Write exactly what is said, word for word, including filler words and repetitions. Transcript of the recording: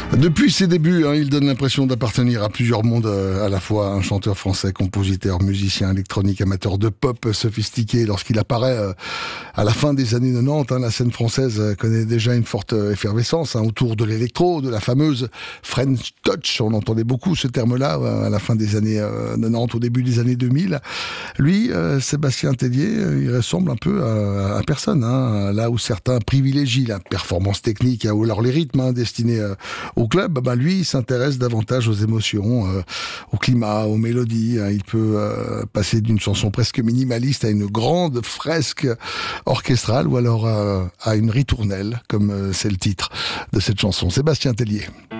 Depuis ses débuts, hein, il donne l'impression d'appartenir à plusieurs mondes euh, à la fois. Un chanteur français, compositeur, musicien électronique, amateur de pop sophistiqué. Lorsqu'il apparaît euh, à la fin des années quatre-vingt-dix, hein, la scène française euh, connaît déjà une forte euh, effervescence hein, autour de l'électro, de la fameuse French Touch. On entendait beaucoup ce terme-là euh, à la fin des années euh, quatre-vingt-dix, au début des années deux mille. Lui, euh, Sébastien Tellier, euh, il ressemble un peu à, à personne. Hein, là où certains privilégient la performance technique hein, ou alors les rythmes hein, destinés euh, au club, bah lui, il s'intéresse davantage aux émotions, euh, au climat, aux mélodies. Hein. Il peut euh, passer d'une chanson presque minimaliste à une grande fresque orchestrale ou alors euh, à une ritournelle, comme euh, c'est le titre de cette chanson. Sébastien Tellier.